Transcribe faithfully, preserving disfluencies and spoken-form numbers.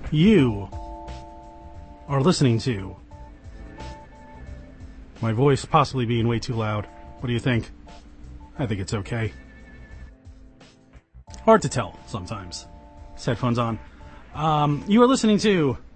You are listening to my voice possibly being way too loud. What do you think? I think it's okay. Hard to tell sometimes. Headphones on. Um, you are listening to